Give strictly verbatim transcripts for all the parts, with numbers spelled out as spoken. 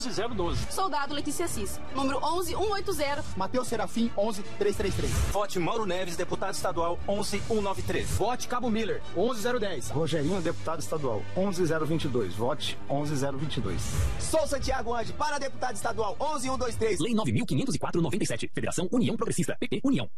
zero doze. Soldado Letícia Assis, número onze mil cento e oitenta. Matheus Serafim, onze mil trezentos e trinta e três. Vote Mauro Neves, deputado estadual, onze mil cento e noventa e três. Vote Cabo Miller, onze mil dez. Rogerinho, deputado estadual, onze mil vinte e dois. Vote onze mil vinte e dois. Sou Santiago Ange, para deputado estadual, onze mil cento e vinte e três. Lei nove mil quinhentos e quatro, noventa e sete. Federação União Progressista. P P União.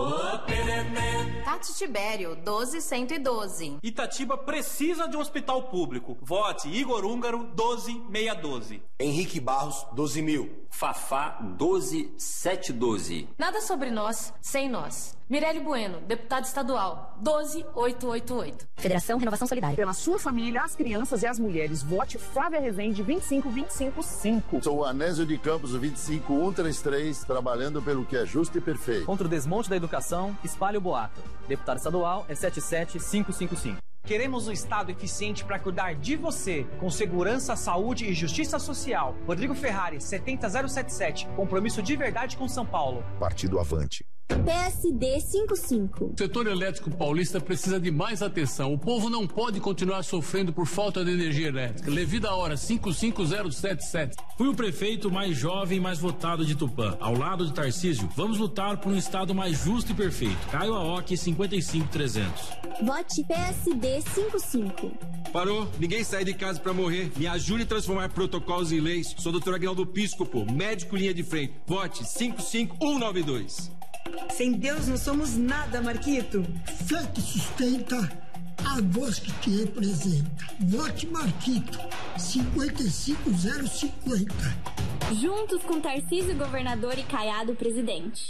Tati Tibério, doze mil cento e doze. Itatiba precisa de um hospital público. Vote Igor Húngaro, doze mil seiscentos e doze. Henrique Barros, doze mil. Fafá, doze mil setecentos e doze. Nada sobre nós, sem nós. Mirelle Bueno, deputado estadual, doze mil oitocentos e oitenta e oito. Federação Renovação Solidária. Pela sua família, as crianças e as mulheres. Vote Flávia Rezende, vinte e cinco mil vinte e cinco cinco. Sou o Anésio de Campos, vinte e cinco mil cento e trinta e três, trabalhando pelo que é justo e perfeito. Contra o desmonte da educação, espalhe o boato. Deputado estadual é sete sete cinco cinco cinco. Queremos um Estado eficiente para cuidar de você, com segurança, saúde e justiça social. Rodrigo Ferrari, setenta mil setenta e sete. Compromisso de verdade com São Paulo. Partido Avante. P S D cinquenta e cinco. O setor elétrico paulista precisa de mais atenção. O povo não pode continuar sofrendo por falta de energia elétrica. Levida a hora cinco cinco zero sete sete. Fui o prefeito mais jovem e mais votado de Tupã. Ao lado de Tarcísio, vamos lutar por um estado mais justo e perfeito. Caio Aoki, cinquenta e cinco trezentos. Vote P S D cinquenta e cinco. Parou, ninguém sai de casa pra morrer. Me ajude a transformar protocolos em leis. Sou doutor Aguinaldo Piscopo, médico linha de frente. Vote cinco cinco um nove dois. Sem Deus não somos nada, Marquito. Fé que sustenta, a voz que te representa. Vote Marquito, cinquenta e cinco zero cinquenta. Juntos com Tarcísio, governador, e Caiado, presidente.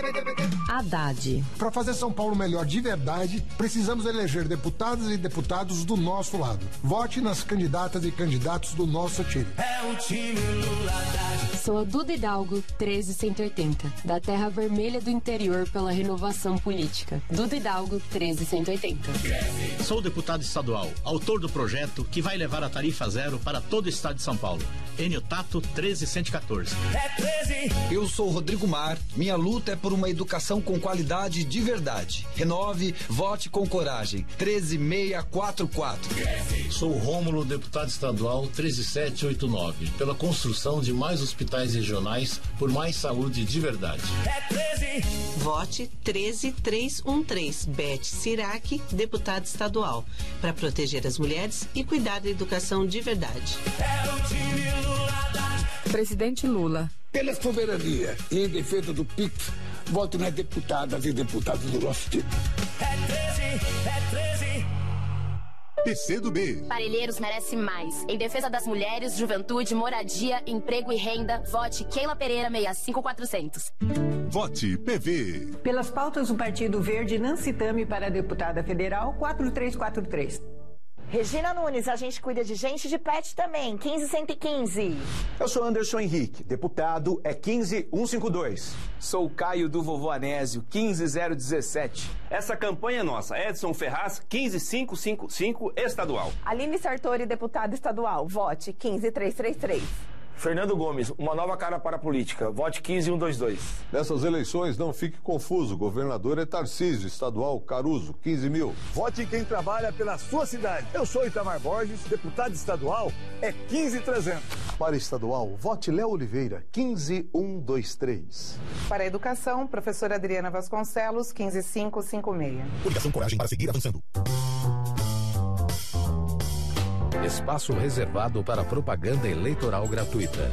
Haddad. Para fazer São Paulo melhor de verdade, precisamos eleger deputadas e deputados do nosso lado. Vote nas candidatas e candidatos do nosso time. É o time Lula Haddad. Sou a Duda Hidalgo, treze mil cento e oitenta, da Terra Vermelha do Interior pela Renovação Política. Duda Hidalgo, treze mil cento e oitenta. Sou deputado estadual, autor do projeto que vai levar a tarifa zero para todo o estado de São Paulo. Enio Tato, treze mil cento e quatorze. É treze. Eu sou Rodrigo Mar, minha luta é por uma educação com qualidade de verdade. Renove, vote com coragem. treze mil seiscentos e quarenta e quatro. Sou Rômulo, deputado estadual treze mil setecentos e oitenta e nove, pela construção de mais hospitais regionais por mais saúde de verdade. É treze. Vote treze mil trezentos e treze. Beth Sirac, deputada estadual, para proteger as mulheres e cuidar da educação de verdade. É o time Lula Haddad. Presidente Lula. Pela soberania e em defesa do P I X, vote nas deputadas e deputados do nosso time. É treze, é treze. P C do B. Parelheiros merece mais. Em defesa das mulheres, juventude, moradia, emprego e renda, vote Keila Pereira, sessenta e cinco quatrocentos. Vote P V. Pelas pautas do Partido Verde, Nancy Tami para deputada federal, quatro três quatro três. Regina Nunes, a gente cuida de gente de pet também, quinze mil cento e quinze. Eu sou Anderson Henrique, deputado é quinze mil cento e cinquenta e dois. Sou Caio do Vovô Anésio, quinze mil dezessete. Essa campanha é nossa, Edson Ferraz, quinze mil quinhentos e cinquenta e cinco, estadual. Aline Sartori, deputada estadual, vote quinze mil trezentos e trinta e três. Fernando Gomes, uma nova cara para a política. Vote quinze mil cento e vinte e dois. Nessas eleições, não fique confuso. O governador é Tarcísio, estadual Caruso, quinze mil. Vote em quem trabalha pela sua cidade. Eu sou Itamar Borges, deputado estadual, é quinze mil e trezentos. Para estadual, vote Léo Oliveira, quinze mil cento e vinte e três. Para a educação, professora Adriana Vasconcelos, quinze mil quinhentos e cinquenta e seis. Coligação Coragem para seguir avançando. Espaço reservado para propaganda eleitoral gratuita.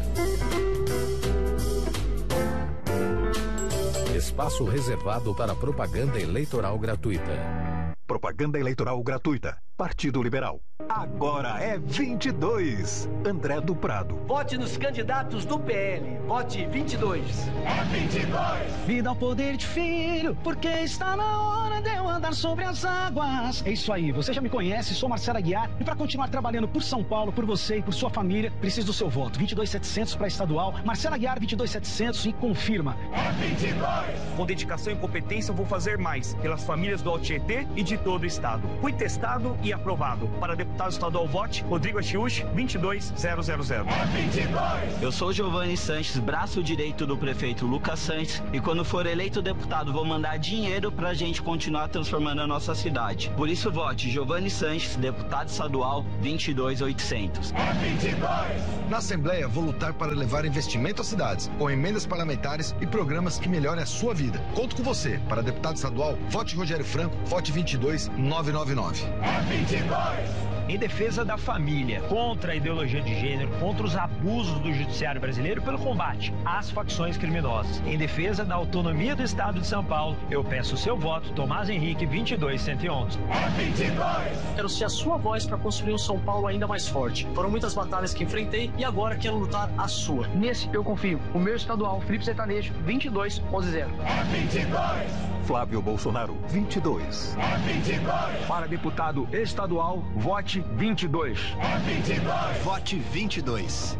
Espaço reservado para propaganda eleitoral gratuita. Propaganda eleitoral gratuita. Partido Liberal. Agora é vinte e dois. André do Prado. Vote nos candidatos do P L. Vote vinte e dois. É vinte e dois. Vida ao poder de filho, porque está na hora de eu andar sobre as águas. É isso aí, você já me conhece, sou Marcela Aguiar. E para continuar trabalhando por São Paulo, por você e por sua família, preciso do seu voto. vinte e dois mil e setecentos para estadual. Marcela Aguiar, vinte e dois mil e setecentos e confirma. É vinte e dois. Com dedicação e competência, eu vou fazer mais pelas famílias do Altietê e de todo o estado. Fui testado e aprovado para deputado deputado estadual Vote Rodrigo Achiuchi, vinte e dois zero zero zero. É vinte e dois. Eu sou Giovanni Sanches, braço direito do prefeito Lucas Sanches, e quando for eleito deputado vou mandar dinheiro pra gente continuar transformando a nossa cidade. Por isso vote Giovanni Sanches, deputado estadual, vinte e dois oitocentos. É vinte e dois. Na Assembleia vou lutar para levar investimento às cidades, com emendas parlamentares e programas que melhorem a sua vida. Conto com você. Para deputado estadual, vote Rogério Franco, vote vinte e dois nove nove nove. É vinte e dois. Em defesa da família, contra a ideologia de gênero, contra os abusos do judiciário brasileiro pelo combate às facções criminosas. Em defesa da autonomia do Estado de São Paulo, eu peço o seu voto, Tomás Henrique, vinte e dois cento e onze. É vinte e dois. Quero ser a sua voz para construir um São Paulo ainda mais forte. Foram muitas batalhas que enfrentei e agora quero lutar a sua. Nesse eu confio. O meu estadual, Felipe Sertanejo, vinte e dois onze zero. É vinte e dois. Flávio Bolsonaro, vinte e dois. É vinte e dois. Para deputado estadual, vote vinte e dois. É vinte e dois. Vote vinte e dois.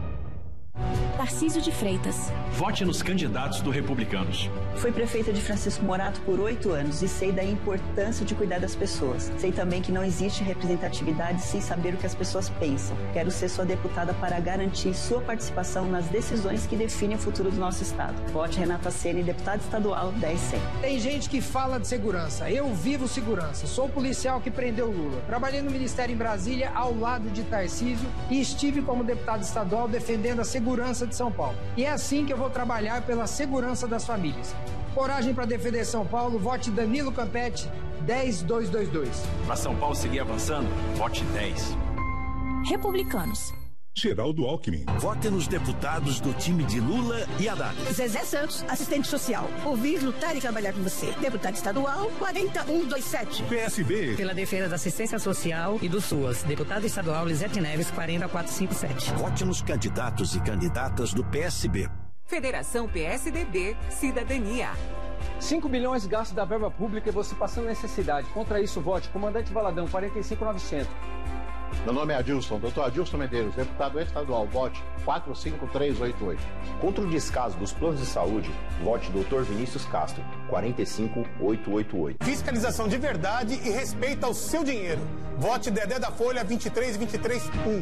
Tarcísio de Freitas. Vote nos candidatos do Republicanos. Fui prefeita de Francisco Morato por oito anos e sei da importância de cuidar das pessoas. Sei também que não existe representatividade sem saber o que as pessoas pensam. Quero ser sua deputada para garantir sua participação nas decisões que definem o futuro do nosso estado. Vote Renata Ceni, deputada estadual dez cem. Tem gente que fala de segurança. Eu vivo segurança. Sou o policial que prendeu Lula. Trabalhei no Ministério em Brasília ao lado de Tarcísio e estive como deputado estadual defendendo a segurança de São Paulo. E é assim que eu vou trabalhar pela segurança das famílias. Coragem para defender São Paulo, vote Danilo Campetti, dez dois dois dois. Para São Paulo seguir avançando, vote dez. Republicanos. Geraldo Alckmin. Vote nos deputados do time de Lula e Haddad. Zezé Santos, assistente social. Ouvir, lutar e trabalhar com você. Deputado estadual, quarenta e um vinte e sete. P S B. Pela defesa da assistência social e do SUAS. Deputado estadual Lisete Neves, quarenta quatrocentos e cinquenta e sete. Vote nos candidatos e candidatas do P S B. Federação P S D B, Cidadania. cinco bilhões gastos da verba pública e você passando necessidade. Contra isso, vote Comandante Valadão, quarenta e cinco mil e novecentos. Meu nome é Adilson, doutor Adilson Medeiros, deputado estadual, vote quatro cinco três oito oito. Contra o descaso dos planos de saúde, vote doutor Vinícius Castro, quarenta e cinco mil oitocentos e oitenta e oito. Fiscalização de verdade e respeito ao seu dinheiro. Vote Dedé da Folha vinte e três vinte e três um.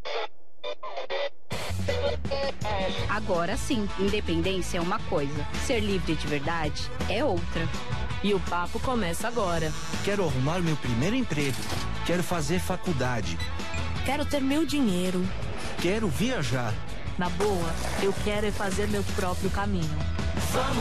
Agora sim, independência é uma coisa, ser livre de verdade é outra. E o papo começa agora. Quero arrumar meu primeiro emprego. Quero fazer faculdade. Quero ter meu dinheiro. Quero viajar. Na boa, eu quero é fazer meu próprio caminho. Vamos